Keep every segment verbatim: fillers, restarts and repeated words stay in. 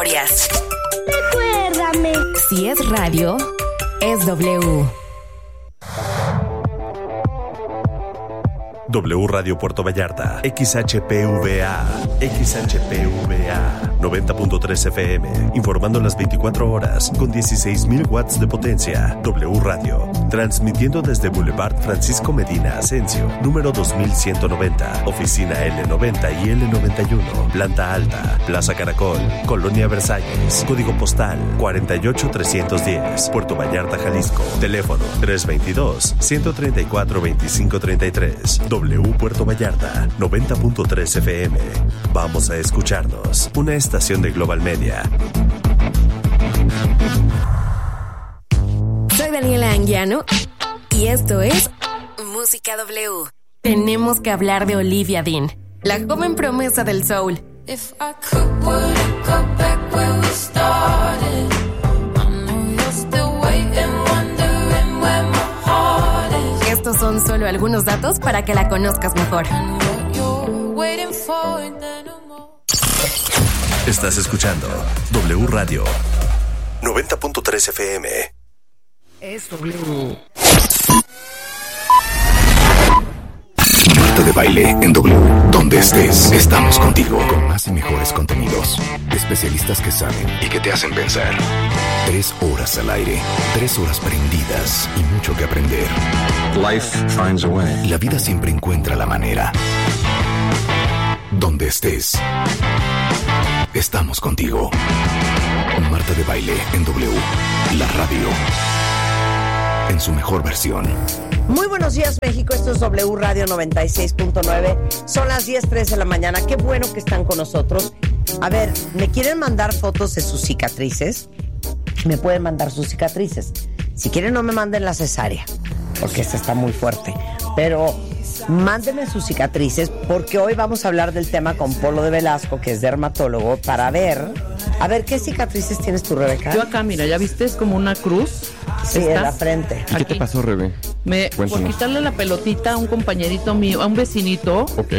Recuérdame. Si es radio, es W. W Radio Puerto Vallarta, X H P V A, X H P V A, noventa punto tres F M, informando las veinticuatro horas con dieciséis mil watts de potencia. W Radio, transmitiendo desde Boulevard Francisco Medina Asensio, número dos mil ciento noventa, oficina L noventa y L noventa y uno, planta alta, Plaza Caracol, Colonia Versalles, código postal cuarenta y ocho trescientos diez, Puerto Vallarta, Jalisco, teléfono tres veintidós, ciento treinta y cuatro, veinticinco treinta y tres. W Puerto Vallarta, noventa punto tres F M. Vamos a escucharnos. Una estación de Global Media. Soy Daniela Anguiano y esto es Música W. Tenemos que hablar de Olivia Dean, la joven promesa del soul. If I could, would it go back where we started? I know you're still waiting, wondering where my heart is. Estos son solo algunos datos para que la conozcas mejor. Estás escuchando W Radio noventa punto tres F M. Es W. Marta de Baile en W. Donde estés, estamos contigo. Con más y mejores contenidos. Especialistas que saben y que te hacen pensar. Tres horas al aire. Tres horas prendidas y mucho que aprender. Life finds a way. La vida siempre encuentra la manera. Donde estés, estamos contigo. Marta de Baile en W. La radio. En su mejor versión. Muy buenos días, México. Esto es W Radio noventa y seis punto nueve. Son las diez trece de la mañana. Qué bueno que están con nosotros. A ver, ¿me quieren mandar fotos de sus cicatrices? Me pueden mandar sus cicatrices. Si quieren, no me manden la cesárea, porque esta está muy fuerte. Pero mándenme sus cicatrices, porque hoy vamos a hablar del tema con Polo de Velasco, que es dermatólogo, para ver... A ver, ¿qué cicatrices tienes tú, Rebeca? Yo acá, mira, ¿ya viste? Es como una cruz. Sí, ¿estás? En la frente. ¿Y qué te pasó, Rebe? Me, por quitarle la pelotita a un compañerito mío, a un vecinito. Ok.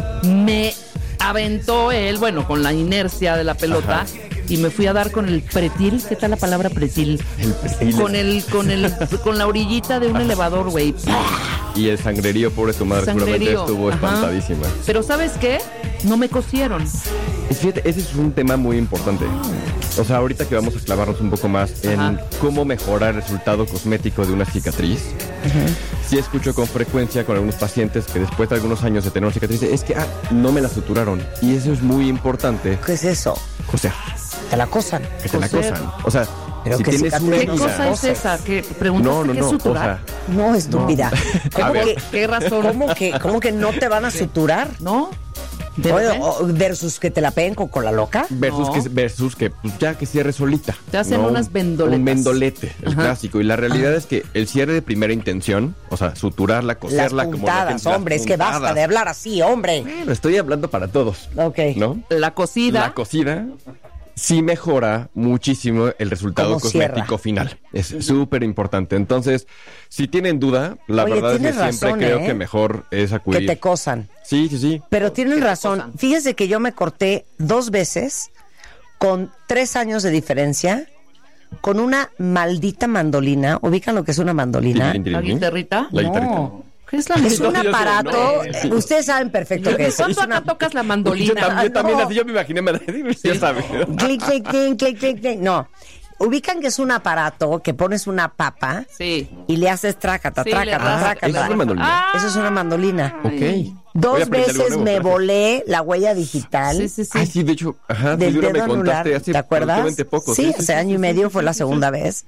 Me aventó él, bueno, con la inercia de la pelota. Ajá. Y me fui a dar con el pretil. ¿Qué tal la palabra pretil? El pretil. Con el, con el, con la orillita de un Ajá. elevador, güey. Y el sangrerío, pobre tu madre, seguramente estuvo Ajá. espantadísima. Pero ¿sabes qué? No me cosieron. Fíjate, ese es un tema muy importante. O sea, ahorita que vamos a clavarnos un poco más en Ajá. cómo mejorar el resultado cosmético de una cicatriz. Uh-huh. Sí escucho con frecuencia con algunos pacientes que después de algunos años de tener una cicatriz, es que ah, no me la suturaron. Y eso es muy importante. ¿Qué es eso? Coser. Te la cosan. Que te Coser. la cosan. O sea, pero si ¿qué, tienes una ¿qué cosa es esa? ¿Qué preguntas? No, no, ¿qué no. suturar? O sea, no, estúpida. No. ¿Cómo que, ¿Qué razón? ¿Cómo que, ¿Cómo que no te van a suturar? ¿No? Oye, o versus que te la peguen con cola loca. Versus no. que versus que pues, ya que cierre solita. Te hacen ¿no? unas vendoletas. Un vendolete, el Ajá. clásico. Y la realidad Ajá. es que el cierre de primera intención, o sea, suturarla, coserla, las puntadas, como la gente, hombre, las es que basta de hablar así, hombre. Bueno, estoy hablando para todos. Ok. ¿No? La cosida. La cosida sí mejora muchísimo el resultado cosmético cierra? final. Es súper importante. Entonces, si tienen duda, la Oye, verdad es que razón, siempre creo ¿eh? que mejor es acudir. Que te cosan. Sí, sí, sí. Pero tienen razón. Fíjese que yo me corté dos veces con tres años de diferencia con una maldita mandolina. ¿Ubican lo que es una mandolina? ¿La guitarrita? La guitarrita. No. ¿Qué es la Es un aparato, no. Ustedes saben perfecto qué es. ¿Cuándo es una... acá tocas la mandolina? Yo también, yo también no. así yo me imaginé, me ya sabes. Clic, clic, clic, clic, clic, clic. No. Ubican que es un aparato que pones una papa sí. y le haces trácata, sí, trácata, ah, trácata. ¿Eso es una mandolina? Ah, eso es una mandolina. Ok. Dos veces me volé la huella digital. Sí, sí, sí. Ah, sí, de hecho, ajá, del sí, dedo me anular, contaste hace ¿te acuerdas? Poco. Sí, Sí, hace sí, año sí, y medio sí, fue sí, la sí, segunda sí. vez.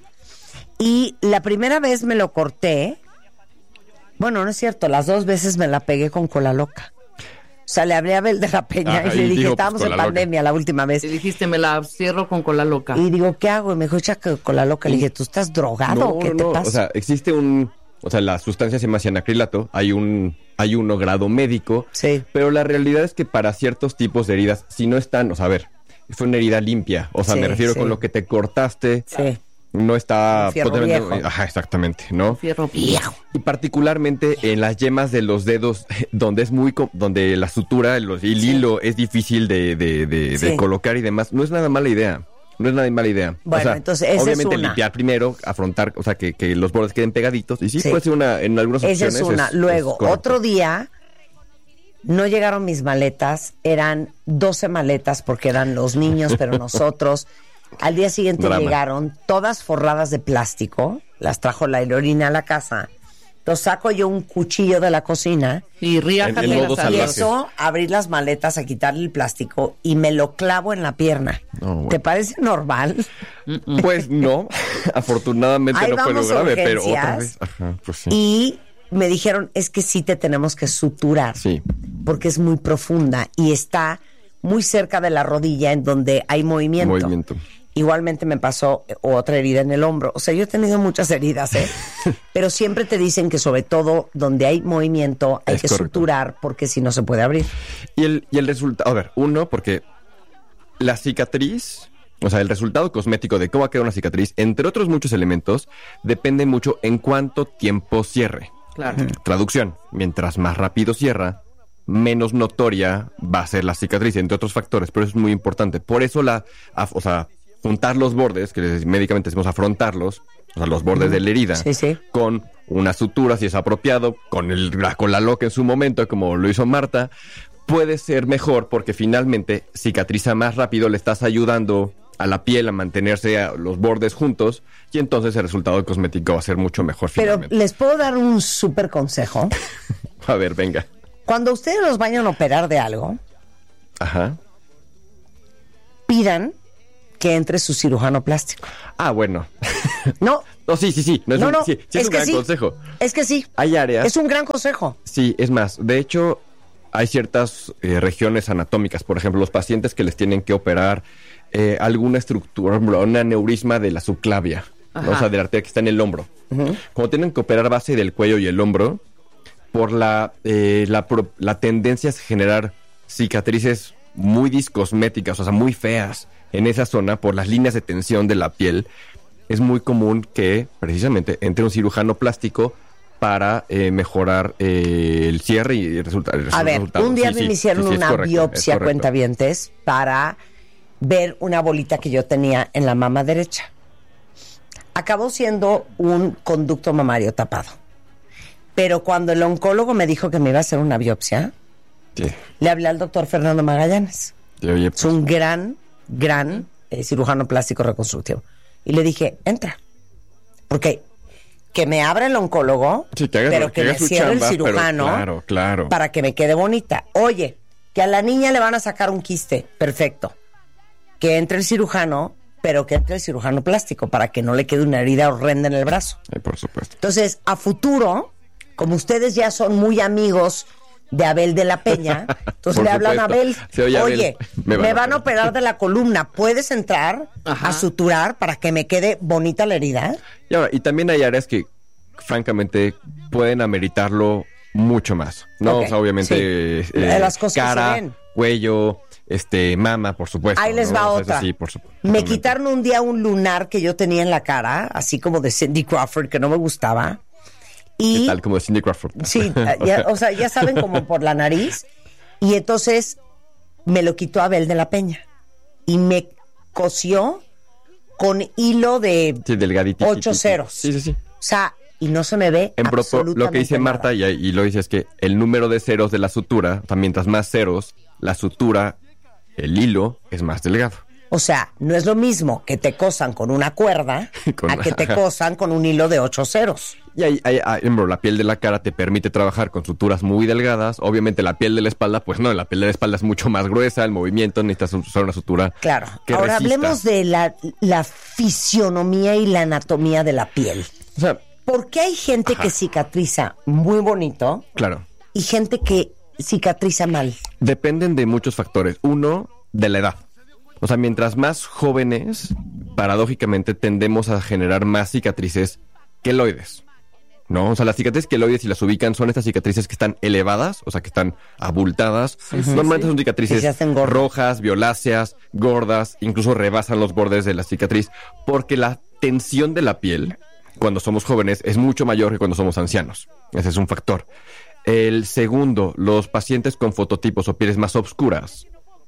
Y la primera vez me lo corté. Bueno, no es cierto, las dos veces me la pegué con cola loca. O sea, le hablé a Abel de la Peña Ah, y le y dije, digo, estábamos pues, en cola pandemia loca. la última vez. Y dijiste, me la cierro con cola loca. Y digo, ¿qué hago? Y me dijo, echa que cola loca. Le dije, ¿tú estás drogado No, o qué no, te no. pasa? O sea, existe un... O sea, la sustancia se llama cianacrilato. Hay un... Hay uno grado médico. Sí. Pero la realidad es que para ciertos tipos de heridas, si no están... O sea, a ver, fue una herida limpia. O sea, Sí, me refiero sí. con lo que te cortaste. Sí. no está... Un fierro potencialmente- viejo. Ajá, exactamente, ¿no? Fierro viejo. Y particularmente en las yemas de los dedos, donde es muy... co- donde la sutura, los- el hilo es difícil de, de, de, de Sí. colocar y demás, no es nada mala idea. No es nada mala idea. Bueno, O sea, entonces, esa es obviamente una. limpiar primero, afrontar, o sea, que, que los bordes queden pegaditos. Y sí, Sí. puede ser una, en algunas Esa opciones. es una. es- Luego, es correcto. otro día, no llegaron mis maletas, eran doce maletas porque eran los niños, pero nosotros. Al día siguiente Drama. llegaron todas forradas de plástico, las trajo la aerolínea a la casa. Entonces saco yo un cuchillo de la cocina Y riájate En- en la modo salsa. salvaje. empiezo a abrir las maletas, a quitarle el plástico y me lo clavo en la pierna. No, bueno. ¿Te parece normal? Pues no, afortunadamente Ahí no fue lo vamos a grave, pero otra urgencias. vez. Ajá, pues sí. Y me dijeron, es que sí te tenemos que suturar. Sí. Porque es muy profunda y está muy cerca de la rodilla en donde hay movimiento. Movimiento. Igualmente me pasó eh, otra herida en el hombro. O sea, yo he tenido muchas heridas, ¿eh? Pero siempre te dicen que sobre todo donde hay movimiento hay Es que correcto. suturar porque si no se puede abrir. Y el, y el resultado, a ver, uno, porque la cicatriz, o sea, el resultado cosmético de cómo va a quedar una cicatriz, entre otros muchos elementos, depende mucho en cuánto tiempo cierre. Claro. Traducción, mientras más rápido cierra, menos notoria va a ser la cicatriz, entre otros factores, pero eso es muy importante. Por eso la, af- o sea, juntar los bordes, que les- médicamente decimos afrontarlos, o sea, los bordes de la herida, Sí, sí. con una sutura, si es apropiado, con el con la loca en su momento, como lo hizo Marta, puede ser mejor porque finalmente cicatriza más rápido, le estás ayudando a la piel a mantenerse a los bordes juntos y entonces el resultado cosmético va a ser mucho mejor Pero finalmente. les puedo dar un súper consejo. A ver, venga. Cuando ustedes los vayan a operar de algo, Ajá. pidan que entre su cirujano plástico. Ah, bueno. No, No, sí, sí, sí. No es no, un, no. sí, sí es un que gran sí. consejo. Es que sí. Hay áreas. Es un gran consejo. Sí, es más, de hecho, hay ciertas eh, regiones anatómicas, por ejemplo, los pacientes que les tienen que operar eh, alguna estructura, un aneurisma de la subclavia, ¿no? O Ajá. sea, de la arteria que está en el hombro. Como tienen que operar base del cuello y el hombro, por la, eh, la, pro- la tendencia es generar cicatrices muy discosméticas, o sea, muy feas en esa zona por las líneas de tensión de la piel, es muy común que precisamente entre un cirujano plástico para eh, mejorar eh, el cierre y el resulta- el A ver, resultado. un día Sí, me sí, hicieron sí, sí, es una correcto, es biopsia, correcto. cuentavientes, para ver una bolita que yo tenía en la mama derecha. Acabó siendo un conducto mamario tapado. Pero cuando el oncólogo me dijo que me iba a hacer una biopsia, Sí. le hablé al doctor Fernando Magallanes. Sí, oye, Es pues, un gran, gran eh, cirujano plástico reconstructivo. Y le dije, entra. Porque que me abra el oncólogo, sí, que haga, pero que, haga me su cierre chamba, el pero cirujano claro, claro. para que me quede bonita. Oye, que a la niña le van a sacar un quiste. Perfecto. Que entre el cirujano, pero que entre el cirujano plástico para que no le quede una herida horrenda en el brazo. Ay, por supuesto. Entonces, a futuro, como ustedes ya son muy amigos de Abel de la Peña, entonces Por le hablan a supuesto. Abel, Sí, oye, Abel, oye, me me van a van a operar de la columna, ¿puedes entrar Ajá. a suturar para que me quede bonita la herida? Y ahora, y también hay áreas que, francamente, pueden ameritarlo mucho más. No, Ok, o sea, obviamente, sí. eh, Las cosas que cara, se ven. cuello, este, mama, por supuesto. Ahí les ¿no? va O sea, otra. sí, por supuesto. Me totalmente. quitaron un día un lunar que yo tenía en la cara, así como de Cindy Crawford, que no me gustaba. Y ¿Qué tal? Como de Cindy Crawford. sí, ya- o sea, ya saben, como por la nariz. Y entonces me lo quitó Abel de la Peña. Y me cosió con hilo de Sí, delgadito. ocho ceros. Sí, sí, sí. O sea, y no se me ve En propor- absolutamente lo que dice Marta, nada. y, y lo dice, es que el número de ceros de la sutura, o sea, mientras más ceros, la sutura, el hilo, es más delgado. O sea, no es lo mismo que te cosan con una cuerda Con- a que te ajá. cosan con un hilo de ocho ceros. Y ahí, ahí, ahí, ejemplo, la piel de la cara te permite trabajar con suturas muy delgadas. Obviamente la piel de la espalda, pues no, la piel de la espalda es mucho más gruesa, el movimiento necesitas usar una sutura Claro. que Ahora resista. hablemos de la, la fisionomía y la anatomía de la piel. O sea, ¿Por qué hay gente Ajá. que cicatriza muy bonito claro, y gente que cicatriza mal? dependen de muchos factores. Uno, de la edad. O sea, mientras más jóvenes, paradójicamente tendemos a generar más cicatrices queloides. ¿no? O sea, las cicatrices queloides, si las ubican, son estas cicatrices que están elevadas, o sea, que están abultadas. Normalmente son Que cicatrices se hacen gordas. rojas, violáceas, gordas, incluso rebasan los bordes de la cicatriz, porque la tensión de la piel, cuando somos jóvenes, es mucho mayor que cuando somos ancianos. Ese es un factor. El segundo, los pacientes con fototipos o pieles más oscuras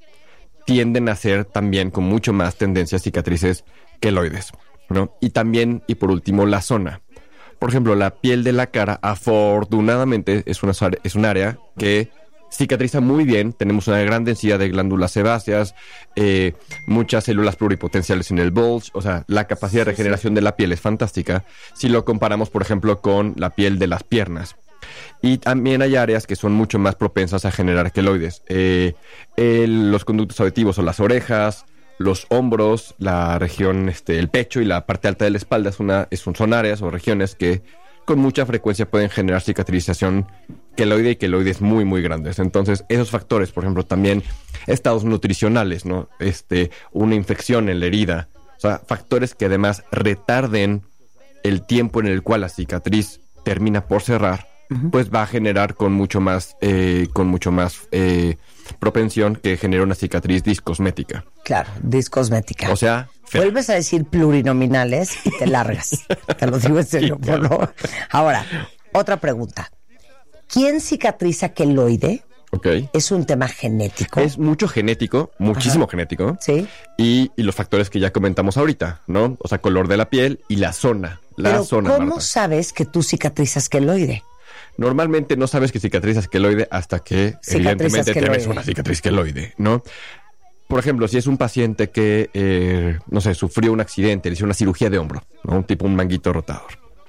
tienden a ser también con mucho más tendencia a cicatrices queloides, ¿no? Y también, y por último, la zona. Por ejemplo, la piel de la cara, afortunadamente, es una, es un área que cicatriza muy bien. Tenemos una gran densidad de glándulas sebáceas, eh, muchas células pluripotenciales en el bulge. O sea, la capacidad de regeneración de la piel es fantástica si lo comparamos, por ejemplo, con la piel de las piernas. Y también hay áreas que son mucho más propensas a generar queloides. Eh, el, los conductos auditivos o las orejas, los hombros, la región, este, el pecho y la parte alta de la espalda es una, es un, son áreas o regiones que con mucha frecuencia pueden generar cicatrización queloide y queloides muy, muy grandes. Entonces, esos factores, por ejemplo, también estados nutricionales, ¿no? Este, una infección en la herida. O sea, factores que además retarden el tiempo en el cual la cicatriz termina por cerrar, uh-huh. pues va a generar con mucho más, eh, con mucho más eh, propensión que genere una cicatriz discosmética. Claro, discosmética. O sea, fea. Vuelves a decir plurinominales y te largas. Te lo digo en serio, Sí, claro. ¿no? Ahora, otra pregunta. ¿Quién cicatriza queloide? Ok. Es un tema genético. Es mucho genético, muchísimo Ajá. genético. Sí. Y, y los factores que ya comentamos ahorita, ¿no? O sea, color de la piel y la zona. La Pero zona, ¿cómo Marta. sabes que tú cicatrizas queloide? Normalmente no sabes que cicatrizas queloide hasta que, Cicatrizas evidentemente, te ves queloide. una cicatriz queloide, ¿no? Por ejemplo, si es un paciente que, eh, no sé, sufrió un accidente, le hicieron una cirugía de hombro, ¿no? Un tipo un manguito rotador,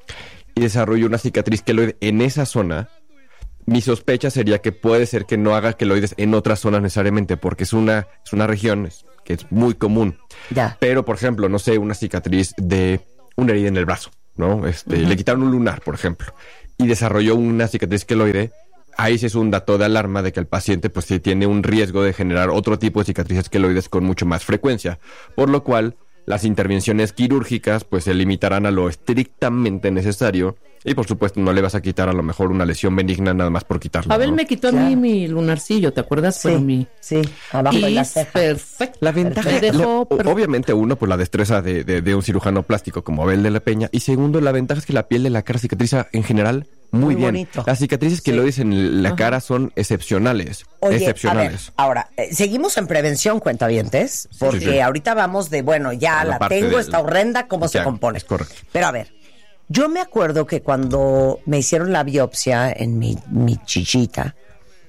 y desarrolló una cicatriz queloide en esa zona, mi sospecha sería que puede ser que no haga queloides en otras zonas necesariamente, porque es una, es una región que es muy común. Ya. Pero, por ejemplo, no sé, una cicatriz de una herida en el brazo, ¿no? Este, uh-huh. Le quitaron un lunar, por ejemplo, y desarrolló una cicatriz queloide. Ahí sí es un dato de alarma de que el paciente pues sí tiene un riesgo de generar otro tipo de cicatrices queloides con mucho más frecuencia, por lo cual las intervenciones quirúrgicas pues se limitarán a lo estrictamente necesario y por supuesto no le vas a quitar a lo mejor una lesión benigna nada más por quitarlo. Abel ¿no? me quitó Claro. a mí mi lunarcillo, ¿te acuerdas? Sí, Pero mi... sí, abajo de Y la ceja. perfecto. La ventaja, Me dejó la- o- perfecto. obviamente uno, pues la destreza de, de, de un cirujano plástico como Abel de la Peña, y segundo, la ventaja es que la piel de la cara cicatriza en general muy, Muy bien. bonito. Las cicatrices que Sí. lo dicen en la cara son excepcionales, Oye, a ver, excepcionales. ahora, eh, seguimos en prevención, cuentavientes, porque sí, sí. ahorita vamos de, bueno, ya A la la, parte tengo, del- está horrenda, ¿cómo se Ya, compone? es correcto. Pero a ver, yo me acuerdo que cuando me hicieron la biopsia en mi, mi chichita,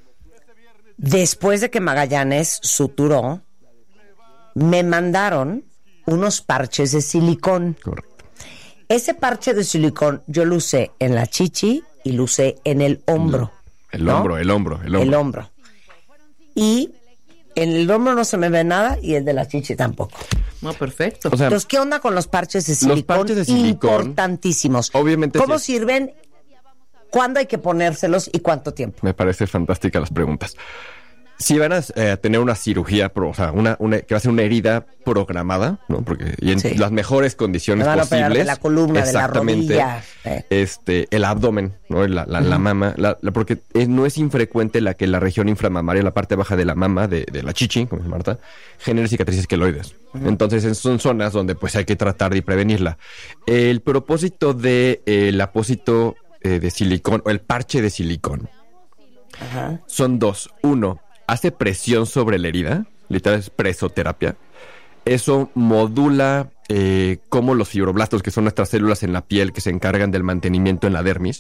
después de que Magallanes suturó, me mandaron unos parches de silicón. Correcto. Ese parche de silicón yo lo usé en la chichi y lo usé en el hombro. El ¿no? hombro, el hombro, el hombro. El hombro. Y en el hombro no se me ve nada y el de la chichi tampoco. No, perfecto. O sea, Entonces, ¿qué onda con los parches de silicón? parches de silicón, Importantísimos. obviamente ¿Cómo sí. sirven? ¿Cuándo hay que ponérselos y cuánto tiempo? me parece fantástica las preguntas. Si van a eh, tener una cirugía, pro- o sea, una, una, que va a ser una herida programada, ¿no? Porque y en Sí. las mejores condiciones Me van a operar posibles. de la columna, de la exactamente, rodilla. Eh. Este, el abdomen, ¿no? La, la, la mama, la, la- porque es- no es infrecuente la que la región inframamaria, la parte baja de la mama, de, de la chichi, como dice Marta, genere cicatrices queloides. Entonces, en- son zonas donde pues hay que tratar de prevenirla. El propósito de eh, el apósito eh, de silicón, o el parche de silicón, Ajá. son dos. Uno, hace presión sobre la herida, literal es presoterapia. Eso modula eh, cómo los fibroblastos, que son nuestras células en la piel que se encargan del mantenimiento en la dermis,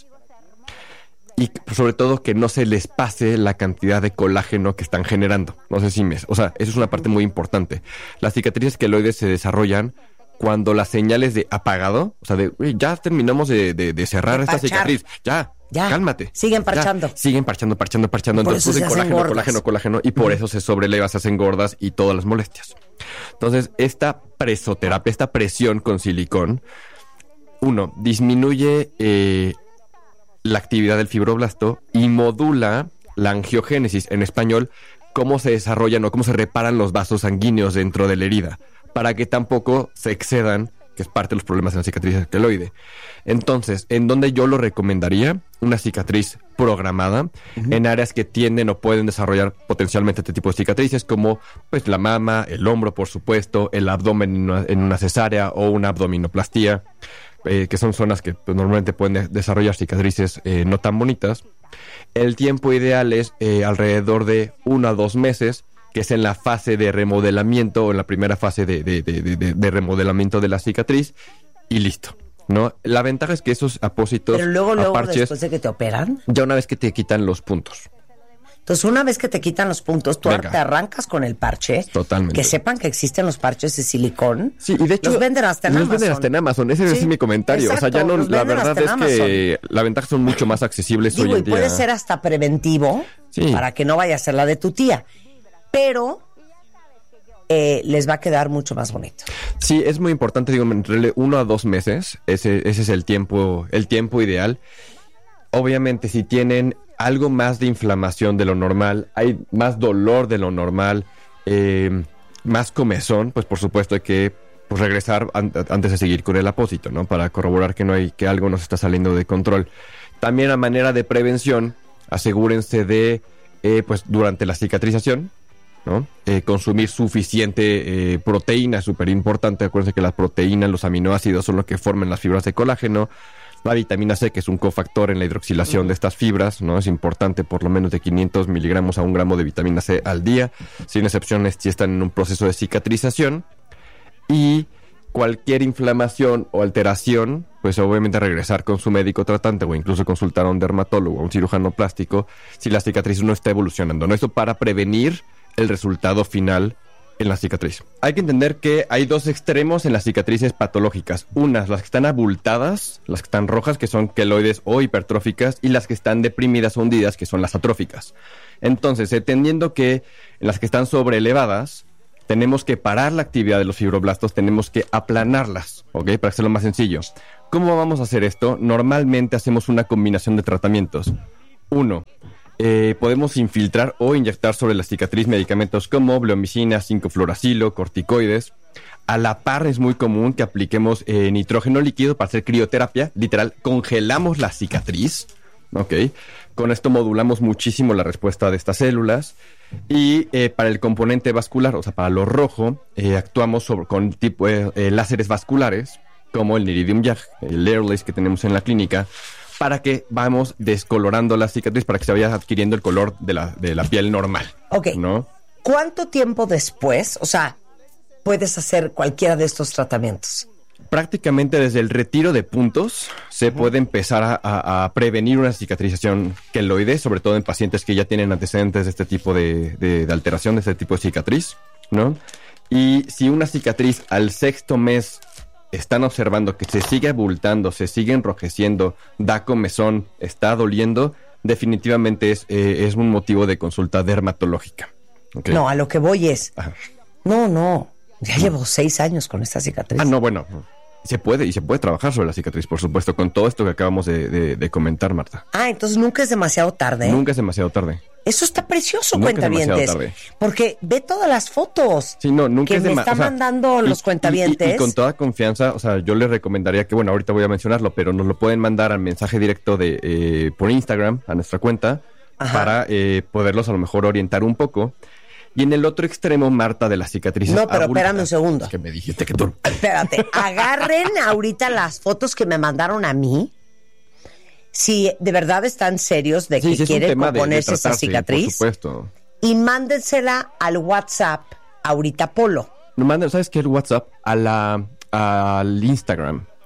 y sobre todo que no se les pase la cantidad de colágeno que están generando. No sé si me... O sea, eso es una parte muy importante. Las cicatrices queloides se desarrollan cuando las señales de apagado, o sea, de "Uy, ya terminamos de, de- de cerrar De esta parchar. cicatriz, ya, Ya. cálmate. Siguen Ya. parchando. Siguen parchando, parchando, parchando. Por Entonces eso se producen hacen colágeno, gordas. colágeno, colágeno, y por eso se sobreleva, se hacen gordas y todas las molestias. Entonces, esta presoterapia, esta presión con silicón, uno, disminuye eh, la actividad del fibroblasto y modula la angiogénesis, en español, cómo se desarrollan o cómo se reparan los vasos sanguíneos dentro de la herida, para que tampoco se excedan que es parte de los problemas de la cicatriz queloide. Entonces, ¿en dónde yo lo recomendaría? Una cicatriz programada, uh-huh, en áreas que tienden o pueden desarrollar potencialmente este tipo de cicatrices, como pues la mama, el hombro, por supuesto, el abdomen en una, en una cesárea o una abdominoplastía, eh, que son zonas que pues, normalmente pueden de- desarrollar cicatrices eh, no tan bonitas. El tiempo ideal es eh, alrededor de uno a dos meses, que es en la fase de remodelamiento o en la primera fase de, de, de, de, de remodelamiento de la cicatriz, y listo, ¿no? La ventaja es que esos apósitos, Pero luego, luego, parches, después de que te operan. ya una vez que te quitan los puntos. Entonces, una vez que te quitan los puntos, tú Venga. te arrancas con el parche. Totalmente. Que sepan que existen los parches de silicón. Sí, y de hecho los venden hasta en los Amazon. venden hasta en Amazon. Ese Sí, es mi comentario. exacto, o sea, ya no, los la venden verdad hasta en es que la ventaja son mucho más accesibles Digo, hoy y en día. puede ser hasta preventivo, Sí. para que no vaya a ser la de tu tía. Pero eh, les va a quedar mucho más bonito. Sí, es muy importante, digo, entre uno a dos meses. Ese, ese es el tiempo, el tiempo ideal. Obviamente, si tienen algo más de inflamación de lo normal, hay más dolor de lo normal, eh, más comezón, pues por supuesto hay que pues, regresar an- antes de seguir con el apósito, ¿no? Para corroborar que no hay, que algo nos está saliendo de control. También a manera de prevención, asegúrense de, eh, pues durante la cicatrización, ¿no? Eh, consumir suficiente eh, proteína, súper importante. Acuérdense que las proteínas, los aminoácidos son lo que forman las fibras de colágeno. La vitamina C, que es un cofactor en la hidroxilación uh-huh. de estas fibras, ¿no? Es importante por lo menos de quinientos miligramos a un gramo de vitamina C al día, sin excepciones si están en un proceso de cicatrización. Y cualquier inflamación o alteración, pues obviamente regresar con su médico tratante o incluso consultar a un dermatólogo o a un cirujano plástico si la cicatriz no está evolucionando, ¿no? Eso para prevenir el resultado final en la cicatriz. Hay que entender que hay dos extremos en las cicatrices patológicas. Unas, las que están abultadas, las que están rojas, que son queloides o hipertróficas, y las que están deprimidas o hundidas, que son las atróficas. Entonces, entendiendo que en las que están sobreelevadas, tenemos que parar la actividad de los fibroblastos, tenemos que aplanarlas, ¿ok? Para hacerlo más sencillo. ¿Cómo vamos a hacer esto? Normalmente hacemos una combinación de tratamientos. Uno, Eh, podemos infiltrar o inyectar sobre la cicatriz medicamentos como bleomicina, cinco fluoracilo, corticoides. A la par es muy común que apliquemos eh, nitrógeno líquido para hacer crioterapia. Literal, congelamos la cicatriz, ¿ok? Con esto modulamos muchísimo la respuesta de estas células. Y eh, para el componente vascular, o sea, para lo rojo, eh, actuamos sobre, con tipo eh, eh, láseres vasculares, como el Niridium Yag, el Airlace que tenemos en la clínica, para que vamos descolorando la cicatriz, para que se vaya adquiriendo el color de la, de la piel normal. Ok. ¿No? ¿Cuánto tiempo después, o sea, puedes hacer cualquiera de estos tratamientos? Prácticamente desde el retiro de puntos se uh-huh. puede empezar a, a, a prevenir una cicatrización queloide, sobre todo en pacientes que ya tienen antecedentes de este tipo de, de, de alteración, de este tipo de cicatriz, ¿no? Y si una cicatriz al sexto mes están observando que se sigue abultando, se sigue enrojeciendo, da comezón, está doliendo, definitivamente es, eh, es un motivo de consulta dermatológica. ¿Okay? No, a lo que voy es... Ajá. No, no, ya llevo seis años con esta cicatriz. Ah, no, bueno, se puede y se puede trabajar sobre la cicatriz, por supuesto, con todo esto que acabamos de, de, de comentar, Marta. Ah, entonces nunca es demasiado tarde. Nunca es demasiado tarde. Eso está precioso, Nunca cuentavientes. Porque ve todas las fotos sí, no, nunca que es me dema- están o sea, mandando y, los cuentavientes. Y, y, y con toda confianza, o sea, yo les recomendaría que, bueno, ahorita voy a mencionarlo, pero nos lo pueden mandar al mensaje directo de eh, por Instagram, a nuestra cuenta, Ajá. para eh, poderlos a lo mejor orientar un poco. Y en el otro extremo, Marta, de las cicatrices. No, pero abultadas, espérame un segundo. Es que me dijiste que tú... Espérate, agarren ahorita las fotos que me mandaron a mí. Si de verdad están serios de sí, que sí, quieren de, de componerse esa tratarse, cicatriz. Por supuesto. Y mándensela al WhatsApp ahorita, Polo. No, manden, ¿sabes qué? El WhatsApp a la, al Instagram.